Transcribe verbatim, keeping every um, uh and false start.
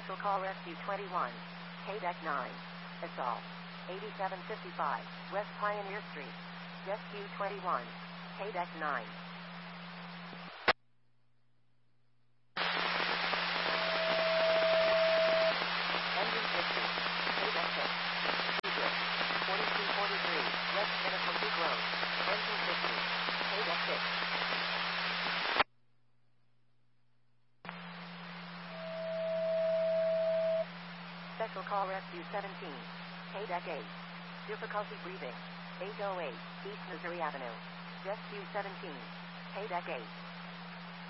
Special Call Rescue twenty-one, K-Deck nine, Assault, eighty-seven fifty-five, West Pioneer Street, Rescue twenty-one, K-Deck nine. Engine fifty, K-Deck six, Secret, forty-two forty-three, West Minnetonka Road, Engine fifty, K-Deck six. Special Call Rescue seventeen, K-Deck eight, difficulty breathing, eight oh eight, East Missouri Avenue, Rescue seventeen, K-Deck eight.